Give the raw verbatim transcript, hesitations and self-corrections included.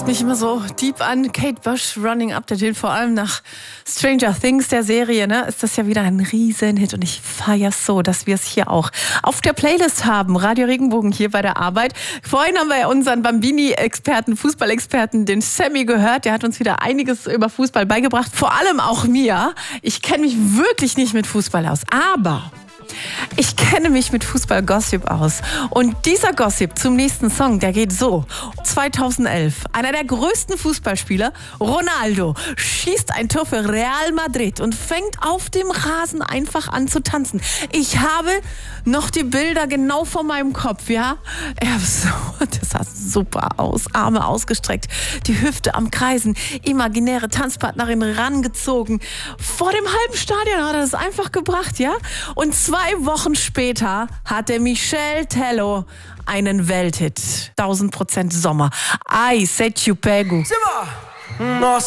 sprichst mich immer so deep an. Kate Bush, Running Up the Hill, vor allem nach Stranger Things, der Serie, ne, ist das ja wieder ein Riesenhit. Und ich feiere so, dass wir es hier auch auf der Playlist haben. Radio Regenbogen hier bei der Arbeit. Vorhin haben wir ja unseren Bambini-Experten, Fußballexperten, den Sammy, gehört. Der hat uns wieder einiges über Fußball beigebracht. Vor allem auch mir. Ich kenne mich wirklich nicht mit Fußball aus. Aber ich kenne mich mit Fußball-Gossip aus. Und dieser Gossip zum nächsten Song, der geht so. zweitausendelf, einer der größten Fußballspieler, Ronaldo, schießt ein Tor für Real Madrid und fängt auf dem Rasen einfach an zu tanzen. Ich habe noch die Bilder genau vor meinem Kopf, ja. Er so, das sah super aus, Arme ausgestreckt, die Hüfte am Kreisen, imaginäre Tanzpartnerin rangezogen. Vor dem halben Stadion hat er das einfach gebracht, ja. Und zwei Wochen später hatte Michel Tello einen Welthit. tausend Prozent Sommer. Ai, se ci pego.